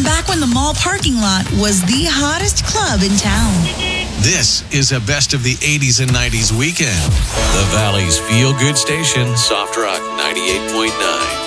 from back when the mall parking lot was the hottest club in town. This is a best of the 80s and 90s weekend. The Valley's feel-good station, Soft Rock 98.9.